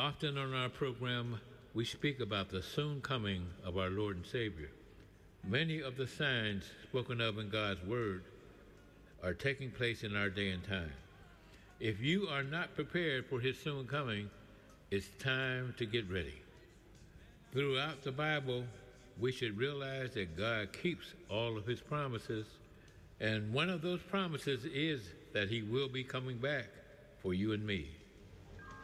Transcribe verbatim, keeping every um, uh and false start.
Often on our program, we speak about the soon coming of our Lord and Savior. Many of the signs spoken of in God's Word are taking place in our day and time. If you are not prepared for His soon coming, it's time to get ready. Throughout the Bible, we should realize that God keeps all of His promises, and one of those promises is that He will be coming back for you and me.